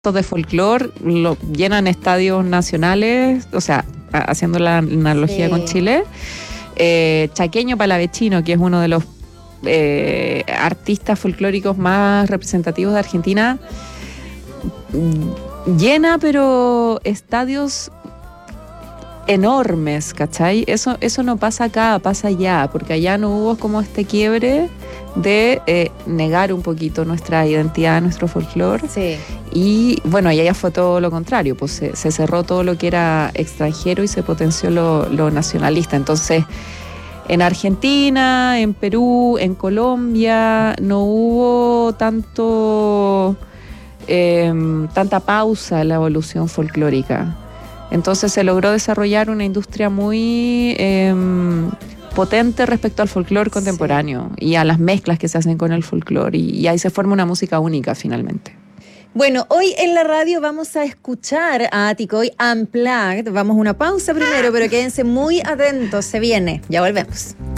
de folclore llenan estadios nacionales, o sea, haciendo la analogía con Chile. Chaqueño Palavecino, que es uno de los artistas folclóricos más representativos de Argentina, llena pero estadios enormes, ¿cachai? Eso no pasa acá, pasa allá, porque allá no hubo como este quiebre de negar un poquito nuestra identidad, nuestro folclore. Sí. Y bueno, allá fue todo lo contrario, pues se cerró todo lo que era extranjero y se potenció lo nacionalista. Entonces, en Argentina, en Perú, en Colombia, no hubo tanta pausa en la evolución folclórica. Entonces se logró desarrollar una industria muy potente respecto al folclore contemporáneo y a las mezclas que se hacen con el folclore, y ahí se forma una música única finalmente. Bueno, hoy en la radio vamos a escuchar a Aticoy Unplugged. Vamos a una pausa primero, pero quédense muy atentos, se viene. Ya volvemos.